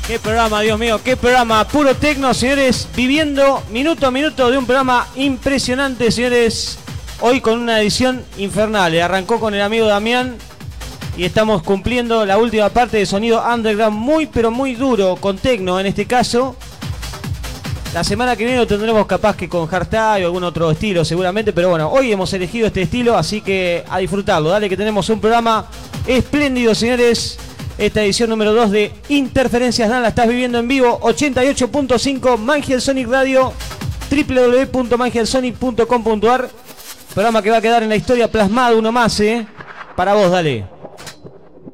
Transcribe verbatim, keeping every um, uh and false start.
Qué programa, Dios mío, qué programa, puro tecno, señores, viviendo minuto a minuto de un programa impresionante, señores, hoy con una edición infernal. Arrancó con el amigo Damián y estamos cumpliendo la última parte de sonido underground, muy pero muy duro, con tecno en este caso. La semana que viene lo tendremos capaz que con hardstyle o algún otro estilo seguramente, pero bueno, hoy hemos elegido este estilo, así que a disfrutarlo. Dale que tenemos un programa espléndido, señores. Esta edición número dos de Interferencias Dan la estás viviendo en vivo, ochenta y ocho punto cinco Mangiel Sonic Radio, doble u doble u doble u punto mangiel sonic punto com punto a r. Programa que va a quedar en la historia plasmado, uno más, ¿eh? Para vos, dale.